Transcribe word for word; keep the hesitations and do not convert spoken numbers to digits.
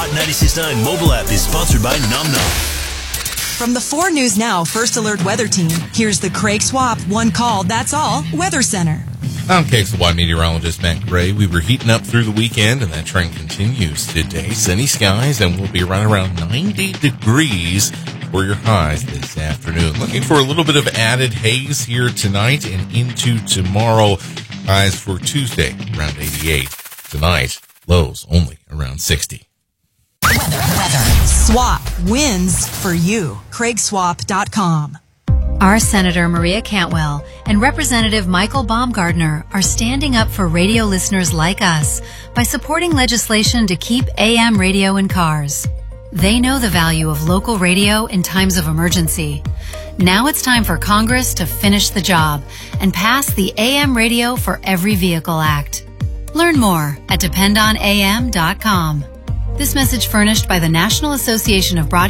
Hot ninety-six point nine mobile app is sponsored by Num Num. From the four News Now First Alert Weather Team, here's the Craig Swap One Call, That's All Weather Center. I'm K X L Y meteorologist Matt Gray. We were heating up through the weekend, and that trend continues today. Sunny skies, and we'll be right around ninety degrees for your highs this afternoon. Looking for a little bit of added haze here tonight and into tomorrow. Highs for Tuesday around eighty-eight. Tonight, lows only around sixty. Weather, weather. Swap wins for you. Craig Swap dot com. Our Senator Maria Cantwell and Representative Michael Baumgardner are standing up for radio listeners like us by supporting legislation to keep A M radio in cars. They know the value of local radio in times of emergency. Now it's time for Congress to finish the job and pass the A M Radio for Every Vehicle Act. Learn more at depend on A M dot com. This message furnished by the National Association of Broadcasters